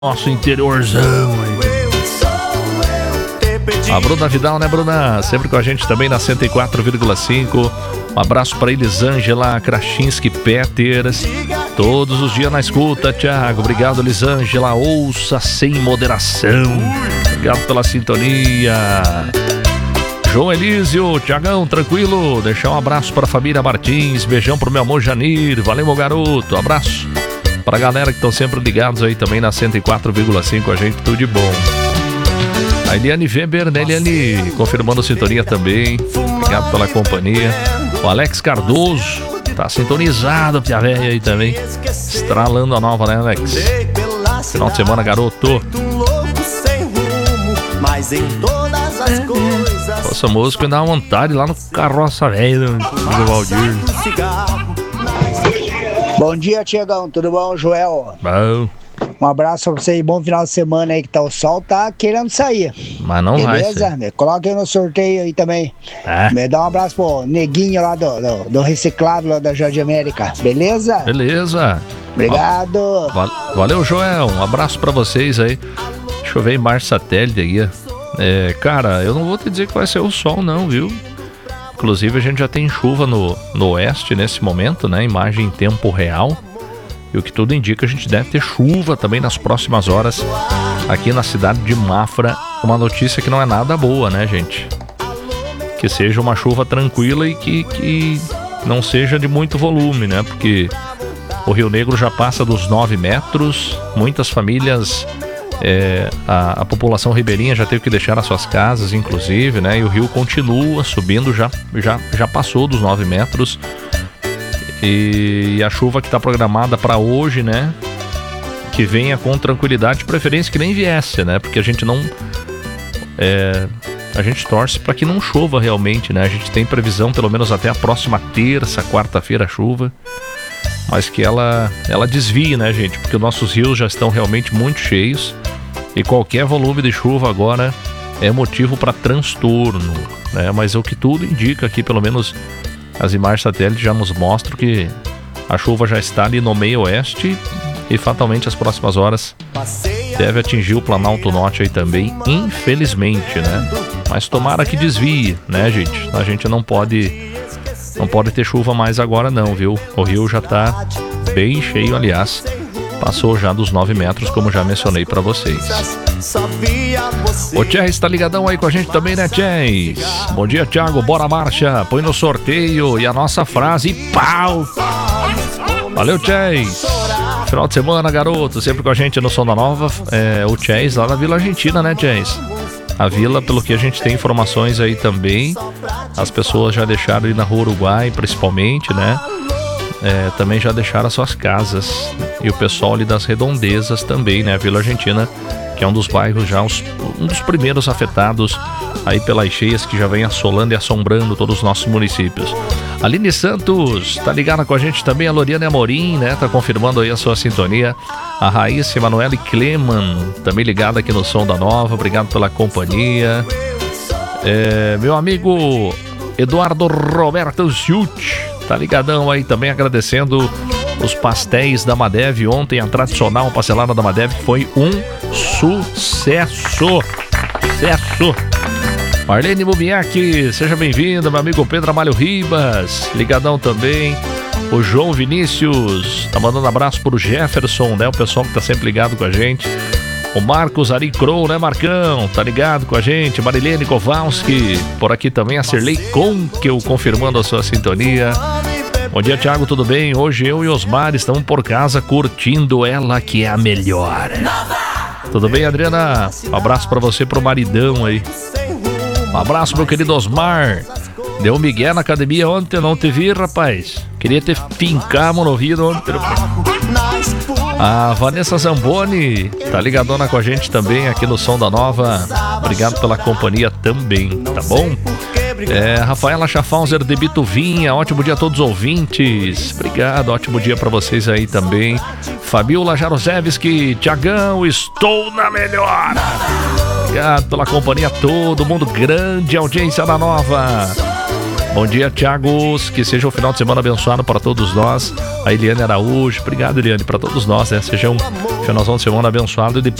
nosso interiorzão aí. A Bruna Vidal, né, Bruna? Sempre com a gente também na 104,5. Um abraço para Elisângela Krasinski Peters. Todos os dias na escuta, Thiago. Obrigado, Elisângela. Ouça sem moderação. Obrigado pela sintonia. João Elísio, Thiagão, tranquilo? Deixar um abraço para a família Martins. Beijão pro meu amor Janir. Valeu, meu garoto. Abraço pra galera que estão sempre ligados aí também na 104,5. A gente, tudo de bom. A Eliane Weber, né, Eliane? Confirmando a sintonia também. Obrigado pela companhia. O Alex Cardoso tá sintonizado, Pia Véia aí também. Estralando a nova, né, Alex? Final de semana, garoto. Essa música me dá uma vontade lá no Carroça Velha do Valdir. Bom dia, Tiagão. Tudo bom, Joel? Bom. Um abraço pra você e bom final de semana aí, que tá, o sol tá querendo sair. Mas não vai ser. Beleza? Coloca aí no sorteio aí também. Me dá um abraço pro Neguinho lá do reciclável lá da Jardim América. Beleza? Beleza. Obrigado. Valeu, Joel. Um abraço pra vocês aí. Deixa eu ver imagem satélite aí. Cara, eu não vou te dizer que vai ser o sol não, viu? Inclusive a gente já tem chuva no oeste nesse momento, né? Imagem em tempo real. E o que tudo indica, a gente deve ter chuva também nas próximas horas aqui na cidade de Mafra. Uma notícia que não é nada boa, né, gente? Que seja uma chuva tranquila e que não seja de muito volume, né? Porque o Rio Negro já passa dos 9 metros. Muitas famílias, a população ribeirinha já teve que deixar as suas casas, inclusive, né? E o rio continua subindo, já passou dos 9 metros. E a chuva que está programada para hoje, né? Que venha com tranquilidade, de preferência que nem viesse, né? Porque a gente não... a gente torce para que não chova realmente, né? A gente tem previsão pelo menos até a próxima terça, quarta-feira, chuva. Mas que ela desvie, né, gente? Porque os nossos rios já estão realmente muito cheios. E qualquer volume de chuva agora é motivo para transtorno, né? Mas o que tudo indica aqui, pelo menos... As imagens satélites já nos mostram que a chuva já está ali no meio oeste e fatalmente as próximas horas deve atingir o Planalto Norte aí também, infelizmente, né? Mas tomara que desvie, né, gente? A gente não pode ter chuva mais agora não, viu? O rio já está bem cheio, aliás, passou já dos 9 metros, como já mencionei para vocês. O Tchés está ligadão aí com a gente também, né, Tchés? Bom dia, Thiago, bora marcha, põe no sorteio e a nossa frase, pau! Valeu, Tchés! Final de semana, garoto, sempre com a gente no Som da Nova, o Tchés lá na Vila Argentina, né, Tchés? A vila, pelo que a gente tem informações aí também, as pessoas já deixaram ir na Rua Uruguai, principalmente, né? Também já deixaram as suas casas. E o pessoal ali das redondezas também, né? A Vila Argentina, que é um dos bairros já, um dos primeiros afetados aí pelas cheias que já vem assolando e assombrando todos os nossos municípios. Aline Santos tá ligada com a gente também, a Loriane Amorim, né? Tá confirmando aí a sua sintonia. A Raíssa Emanuele Kleman, também ligada aqui no Som da Nova. Obrigado pela companhia. Meu amigo Eduardo Roberto Schiut tá ligadão aí também, agradecendo os pastéis da Madev ontem, a tradicional parcelada da Madev, que foi um sucesso. Marlene Bubiac, seja bem-vinda, meu amigo Pedro Amalho Ribas, ligadão também. O João Vinícius tá mandando abraço pro Jefferson, né? O pessoal que tá sempre ligado com a gente. O Marcos Ari Crow, né, Marcão? Tá ligado com a gente. Marilene Kowalski, por aqui também. A Cirlei Conkel confirmando a sua sintonia. Bom dia, Thiago, tudo bem? Hoje eu e Osmar estamos por casa curtindo ela que é a melhor. Tudo bem, Adriana? Um abraço pra você, pro maridão aí. Um abraço, meu querido Osmar. Deu um migué na academia ontem, não te vi, rapaz. Queria ter fincado no ouvido ontem. A Vanessa Zamboni tá ligadona com a gente também aqui no Som da Nova. Obrigado pela companhia também, tá bom? Rafaela Schaffhauser de Bituvinha, ótimo dia a todos os ouvintes. Obrigado, ótimo dia pra vocês aí também. Fabiola Jarosevski, Tiagão, estou na melhor. Obrigado pela companhia, todo mundo, grande audiência da Nova. Bom dia, Thiagos. Que seja um final de semana abençoado para todos nós. A Eliane Araújo. Obrigado, Eliane, para todos nós, né? Seja um finalzão de semana abençoado. E